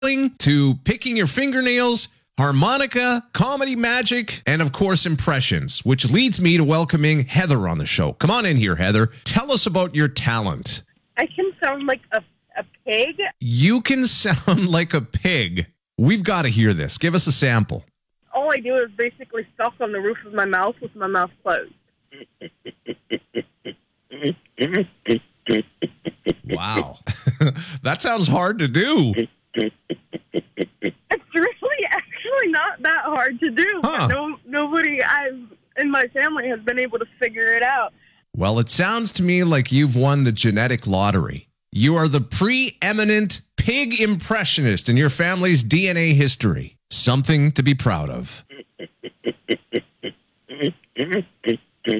to picking your fingernails, harmonica, comedy magic, and of course impressions, which leads me to welcoming Heather on the show. Come on in here, Heather. Tell us about your talent. I can sound like a pig. You can sound like a pig. We've got to hear this. Give us a sample. All I do is basically suck on the roof of my mouth with my mouth closed. Wow. That sounds hard to do. It's really actually not that hard to do. Huh. Nobody in my family has been able to figure it out. Well, it sounds to me like you've won the genetic lottery. You are the preeminent pig impressionist in your family's DNA history. Something to be proud of.